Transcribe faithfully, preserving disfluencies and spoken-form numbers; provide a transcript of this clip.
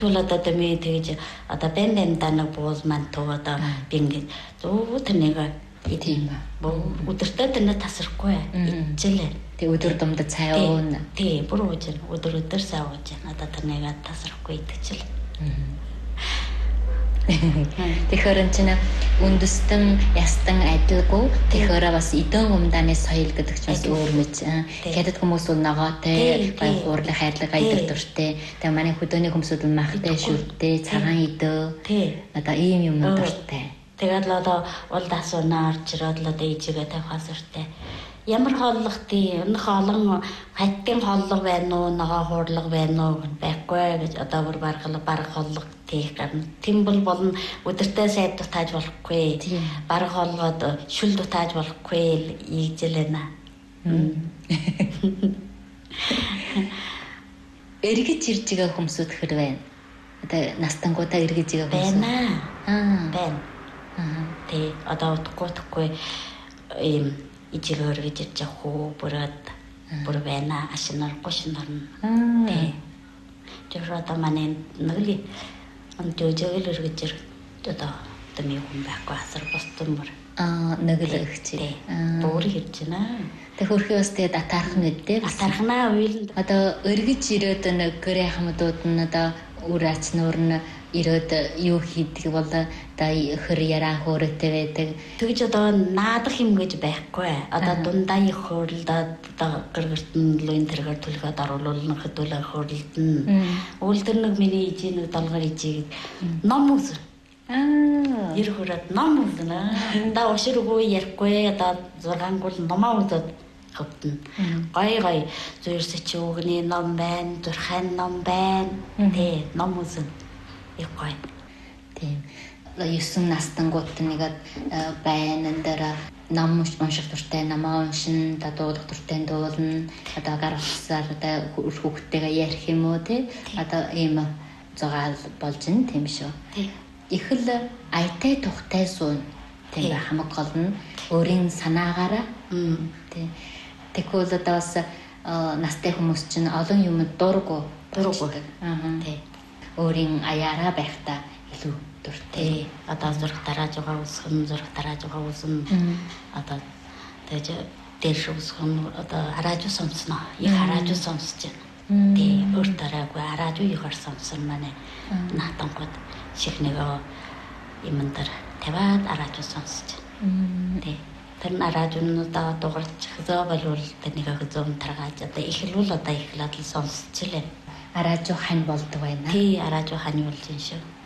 Бол одоо дэмий тэгж одоо бэн бэндаа нэг бууз мантуу одоо би ингээд зөө тэрнийг тийм ба. Өдөртөө тэрнээ тасрахгүй ичээлээ. Тэг өдөр думдад цай уун. Тий, бүр ууж өдөр өдөр цай ууж надад тэрнийг тасрахгүй идчихэл. Тэгэхээр энэ чинь үндэстэн ястан адилгүй тэгэхээр бас эдэн умдааны соёл гэдэг чинь бас өөр мэт. Хятад хүмүүс бол ногоотой, гай хуурлах хайрлага идэх дуртай. Тэгээ манай хөдөөний хүмүүсүүд нь махтай, шүртэй, цагаан идөө. Одоо ийм юм дуртай. Тэгээд л одоо улд асуунаа орж ирээд л одоо ээжигээ тавихаас өртэй. Ямар хооллох тий өнөх олон хаттын хооллого байна уу, ногоо хуурлага байна уу байхгүй гэж одоо бүр баргал бараг хооллого тий гарна. Тэм бол болно өдөртөө сайд дутааж болохгүй. Бараг хоолгоод шүл дутааж болохгүй ийгжлэнэ. Эргэж ирж байгаа хүмүүсүүд хэр байна? Одоо настангуудаа эргэж байгаа хүмүүс байна. Аа байна. Аа тий одоо утгагүй утгагүй ийм ижигээр гэж ирж явах уу бүрээд бүр байна ашинаргүй шинарна. Тий. Тэр одоо манай нэг л он дэжээл өргөж ир одоо тэми хүн байхгүй асар бостон бүр. Аа нэг л ихчээ. Бүр hirж байна. Тэг хөрхи бас тэгээ датаарх мэдээ. Датаархнаа уйланд одоо өргөж ирээд нэг гэрээ хамтууд нь одоо үр ач нуур нь ирээд юу хийдэг бол одоо хөр яраа хөөрөтэй байдаг. Тэгж одоо наадах юм гэж байхгүй. Одоо дундаа их хөөрлөд одоо гэргэртэн луин тэргээр түлхээд оруулуулна хөдөлгөө хөөрлөдөн. Үлдэр нэг миний ижи нэг долгоор ижиг ном үз. Аа. Ер хөрөд ном үзнэ. Да уширгүй ярихгүй одоо зургангуул номоо үзээд хөвтөн. Гой гой зөөр сэчүүгний ном байна, зурхайн ном байна. Тэ ном үзнэ. Яахгүй. Тийм. Юусэн настангууд нэгэд байна энэ ном унших дуртай, намаа уншин, дуулах дуртай дуулна. Одоо гар усаар одоо хүүхдтэйгээ ярих юм уу те? Одоо ийм зугаал болж ин тийм шүү. Тийм. Их л аятай тухтай суун. Тийм хамаг гол нь өөрийн санаагаараа. Тийм. Тэгвэл одоо бас настай хүмүүс чинь олон юм дургу дургу. Аа. Тийм. Өөрийн аяараа байхдаа илүү дуртай. Одоо зурх тарааж байгаа усгэн зурх тарааж байгаа усан одоо тэгж дээш усгэн одоо харааж сонсноо. Их харааж сонсож байна. Тий өөр тараагүй харааж их сонсон манай наатангууд чихнэгээ юмдар таваад харааж сонсож байна. Тий тэр харааж унуудаа дугарч хзоо болвол тэнийг хзоом таргааж одоо ихлүүл одоо ихлээд л сонсож лээ. Араажуу хань болдог байна. Тий, араажуу хань болж юм шүү.